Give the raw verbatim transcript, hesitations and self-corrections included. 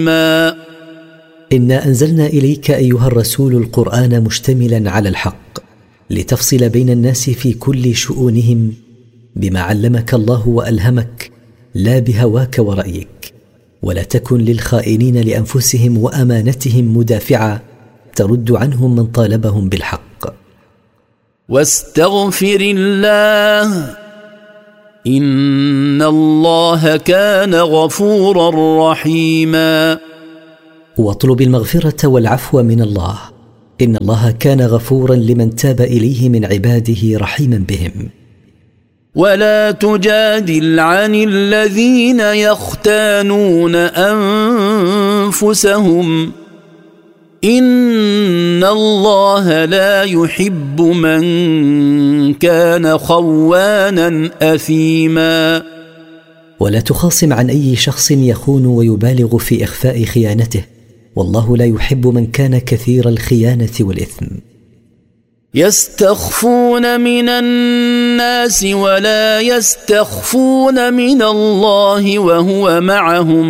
ما إنا أنزلنا إليك أيها الرسول القرآن مشتملا على الحق لتفصل بين الناس في كل شؤونهم بما علمك الله وألهمك، لا بهواك ورأيك، ولا تكن للخائنين لأنفسهم وأمانتهم مدافعا ترد عنهم من طالبهم بالحق. واستغفر الله إن الله كان غفورا رحيما. واطلب المغفرة والعفو من الله، إن الله كان غفورا لمن تاب إليه من عباده رحيما بهم. ولا تجادل عن الذين يختانون أنفسهم إن الله لا يحب من كان خوانا أثيما. ولا تخاصم عن أي شخص يخون ويبالغ في إخفاء خيانته، والله لا يحب من كان كثير الخيانة والإثم. يستخفون من الناس ولا يستخفون من الله وهو معهم